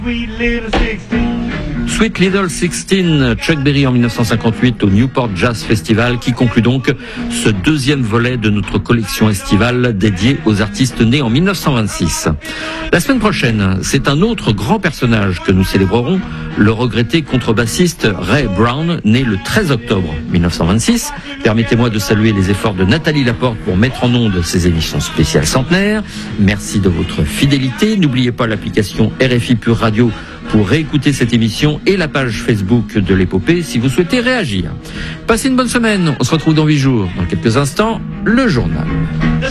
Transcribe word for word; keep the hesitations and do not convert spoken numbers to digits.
Sweet Little sixteen, Chuck Berry en dix-neuf cent cinquante-huit au Newport Jazz Festival, qui conclut donc ce deuxième volet de notre collection estivale dédiée aux artistes nés en dix-neuf cent vingt-six. La semaine prochaine, c'est un autre grand personnage que nous célébrerons, le regretté contrebassiste Ray Brown, né le treize octobre dix-neuf cent vingt-six. Permettez-moi de saluer les efforts de Nathalie Laporte pour mettre en onde ces émissions spéciales centenaires. Merci de votre fidélité. N'oubliez pas l'application R F I Pure Radio pour réécouter cette émission et la page Facebook de l'épopée si vous souhaitez réagir. Passez une bonne semaine. On se retrouve dans huit jours. Dans quelques instants, le journal.